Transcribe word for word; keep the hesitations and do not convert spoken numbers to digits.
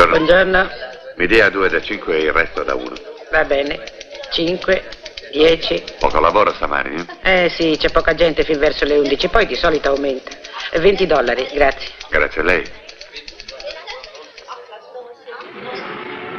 buongiorno. Buongiorno. Mi dia due da cinque e il resto da uno. Va bene. cinque, dieci. Poco lavoro stamani, eh? Eh sì, c'è poca gente fin verso le undici, poi di solito aumenta. venti dollari, grazie. Grazie a lei.